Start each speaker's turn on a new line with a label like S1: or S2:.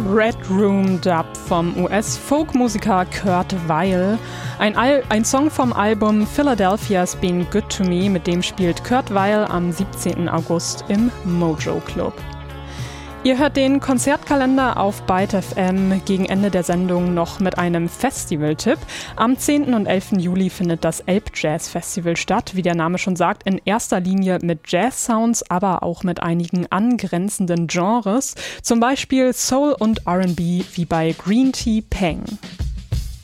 S1: Red Room Dub vom US-Folk-Musiker Kurt Weill. Ein Song vom Album Philadelphia's Been Good to Me, mit dem spielt Kurt Weill am 17. August im Mojo Club. Ihr hört den Konzertkalender auf Byte FM, gegen Ende der Sendung noch mit einem Festivaltipp. Am 10. und 11. Juli findet das Elbjazz-Festival statt, wie der Name schon sagt, in erster Linie mit Jazz-Sounds, aber auch mit einigen angrenzenden Genres, zum Beispiel Soul und R&B wie bei Green Tea Peng.